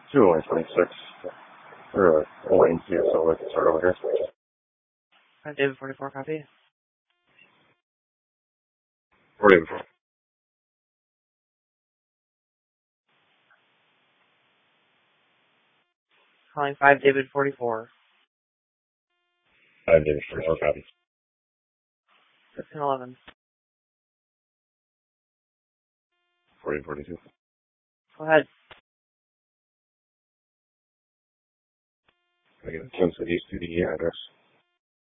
2 only 26. Or only so let's start over here. David 44 copy. 44. Calling 5 David 44. 5 David 44 copy. 1611. 4042. Go ahead. I get a Twin Cities to the address.